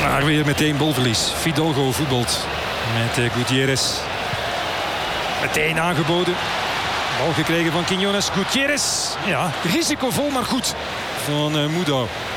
Maar weer meteen balverlies. Fidalgo voetbalt met Gutierrez. Meteen aangeboden. Bal gekregen van Quiñones. Gutierrez. Ja, risicovol maar goed van Mudo.